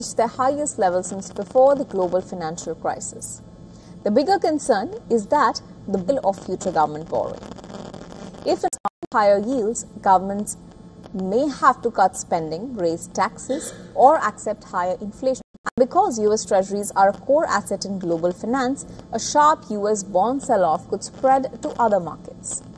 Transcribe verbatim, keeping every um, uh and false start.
reached their highest level since before the global financial crisis. The bigger concern is that the bill of future government borrowing. If it's higher yields, governments may have to cut spending, raise taxes, or accept higher inflation. And because U S Treasuries are a core asset in global finance, a sharp U S bond sell-off could spread to other markets.